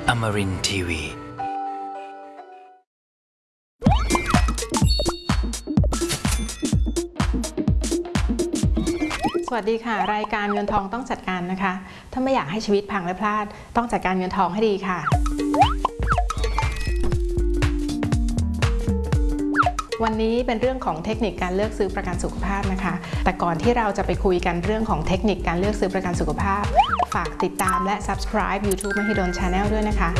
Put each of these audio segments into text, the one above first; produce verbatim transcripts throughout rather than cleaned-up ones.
Amarin ที วีสวัสดีค่ะรายการเงินทองต้องจัดการนะคะถ้าไม่อยากให้ชีวิตพังและพลาดต้องจัดการเงินทองให้ดีค่ะวันนี้เป็นเรื่องของเทคนิคการเลือกซื้อประกันสุขภาพนะคะแต่ก่อนที่เราจะไปคุยกันเรื่องของเทคนิคการเลือกซื้อประกันสุขภาพฝากติดตามและ Subscribe YouTube Mahidol Channel ด้วยนะคะ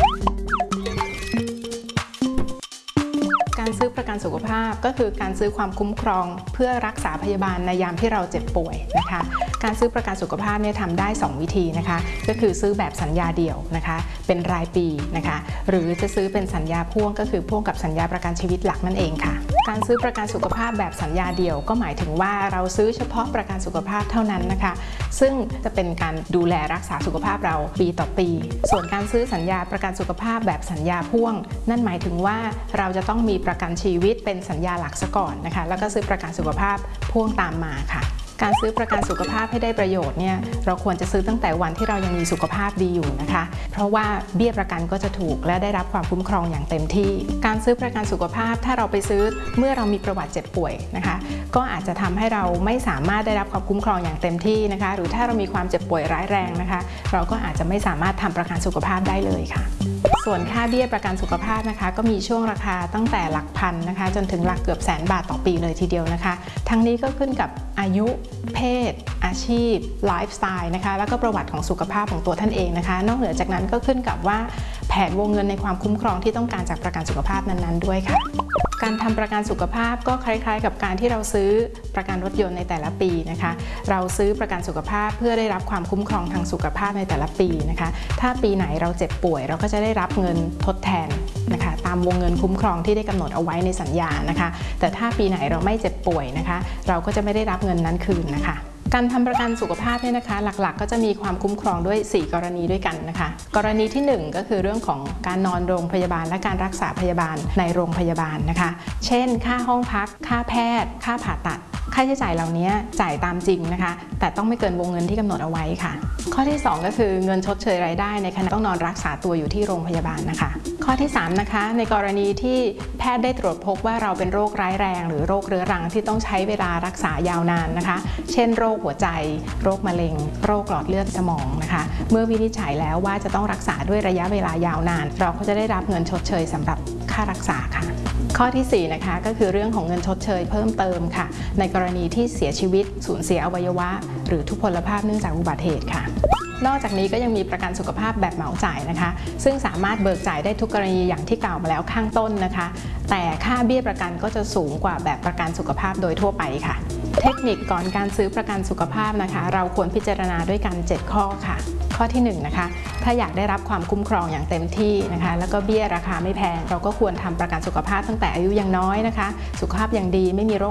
การซื้อประกันสุขภาพก็คือการซื้อความคุ้มครองเพื่อรักษาพยาบาลในยามที่เราเจ็บป่วยนะคะการซื้อประกันสุขภาพเนี่ยทำได้สองวิธีนะคะก็คือซื้อแบบสัญญาเดี่ยวนะคะเป็นรายปีนะคะหรือจะซื้อเป็นสัญญาพ่วงก็คือพ่วงกับสัญญาประกันชีวิตหลักนั่นเองค่ะการซื้อประกันสุขภาพแบบสัญญาเดี่ยวก็หมายถึงว่าเราซื้อเฉพาะประกันสุขภาพเท่านั้นนะคะซึ่งจะเป็นการดูแลรักษาสุขภาพเราปีต่อปีส่วนการซื้อสัญญาประกันสุขภาพแบบสัญญาพ่วงนั่นหมายถึงว่าเราจะต้องมีประกันชีวิตเป็นสัญญาหลักซะก่อนนะคะแล้วก็ซื้อประกันสุขภาพพ่วงตามมาค่ะการซื้อประกันสุขภาพให้ได้ประโยชน์เนี่ยเราควรจะซื้อตั้งแต่วันที่เรายังมีสุขภาพดีอยู่นะคะเพราะว่าเบี้ยประกันก็จะถูกและได้รับความคุ้มครองอย่างเต็มที่การซื้อประกันสุขภาพถ้าเราไปซื้อเมื่อเรามีประวัติเจ็บป่วยนะคะก็อาจจะทำให้เราไม่สามารถได้รับความคุ้มครองอย่างเต็มที่นะคะหรือถ้าเรามีความเจ็บป่วยร้ายแรงนะคะเราก็อาจจะไม่สามารถทำประกันสุขภาพได้เลยค่ะส่วนค่าเบี้ยประกันสุขภาพนะคะก็มีช่วงราคาตั้งแต่หลักพันนะคะจนถึงหลักเกือบแสนบาทต่อปีเลยทีเดียวนะคะทั้งนี้ก็ขึ้นกับอายุเพศอาชีพไลฟ์สไตล์นะคะแล้วก็ประวัติของสุขภาพของตัวท่านเองนะคะนอกเหนือจากนั้นก็ขึ้นกับว่าแผนวงเงินในความคุ้มครองที่ต้องการจากประกันสุขภาพนั้นๆด้วยค่ะการทำประกันสุขภาพก็คล้ายๆกับการที่เราซื้อประกันรถยนต์ในแต่ละปีนะคะเราซื้อประกันสุขภาพเพื่อได้รับความคุ้มครองทางสุขภาพในแต่ละปีนะคะถ้าปีไหนเราเจ็บป่วยเราก็จะได้รับเงินทดแทนนะคะตามวงเงินคุ้มครองที่ได้กำหนดเอาไว้ในสัญญานะคะแต่ถ้าปีไหนเราไม่เจ็บป่วยนะคะเราก็จะไม่ได้รับเงินนั้นคืนนะคะการทำประกันสุขภาพเนี่ยนะคะหลักๆก็จะมีความคุ้มครองด้วยสี่กรณีด้วยกันนะคะกรณีที่หนึ่งก็คือเรื่องของการนอนโรงพยาบาลและการรักษาพยาบาลในโรงพยาบาลนะคะเช่นค่าห้องพักค่าแพทย์ค่าผ่าตัดค่าใช้จ่ายเหล่านี้จ่ายตามจริงนะคะแต่ต้องไม่เกินวงเงินที่กำหนดเอาไว้ค่ะข้อที่สองก็คือเงินชดเชยรายได้ในขณะต้องนอนรักษาตัวอยู่ที่โรงพยาบาลนะคะข้อที่สามนะคะในกรณีที่แพทย์ได้ตรวจพบว่าเราเป็นโรคร้ายแรงหรือโรคเรื้อรังที่ต้องใช้เวลารักษายาวนานนะคะเช่นโรคหัวใจโรคมะเร็งโรคหลอดเลือดสมองนะคะเมื่อวินิจฉัยแล้วว่าจะต้องรักษาด้วยระยะเวลายาวนานเราก็จะได้รับเงินชดเชยสำหรับค่ารักษาค่ะข้อที่สี่นะคะก็คือเรื่องของเงินชดเชยเพิ่มเติมค่ะในกรณีที่เสียชีวิตสูญเสียอวัยวะหรือทุพพลภาพเนื่องจากอุบัติเหตุค่ะนอกจากนี้ก็ยังมีประกันสุขภาพแบบเหมาจ่ายนะคะซึ่งสามารถเบิกจ่ายได้ทุกกรณีอย่างที่กล่าวมาแล้วข้างต้นนะคะแต่ค่าเบี้ยประกันก็จะสูงกว่าแบบประกันสุขภาพโดยทั่วไปค่ะเทคนิคก่อนการซื้อประกันสุขภาพนะคะเราควรพิจารณาด้วยกันเจ็ดข้อค่ะข้อที่หนึ่งนะคะถ้าอยากได้รับความคุ้มครองอย่างเต็มที่นะคะแล้วก็เบี้ยราคาไม่แพงเราก็ควรทำประกันสุขภาพตั้งแต่อายุยังน้อยนะคะสุขภาพยังดีไม่มีโรค